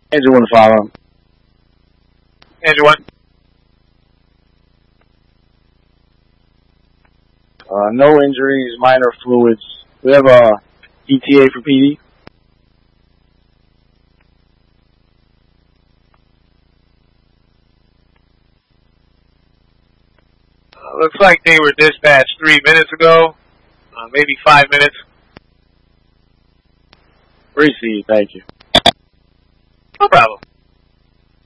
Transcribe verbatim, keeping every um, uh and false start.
Andrew one to follow. Andrew one. Uh, no injuries, minor fluids. We have a E T A for P D. Uh, looks like they were dispatched three minutes ago, uh, maybe five minutes. Receive, thank you. No problem.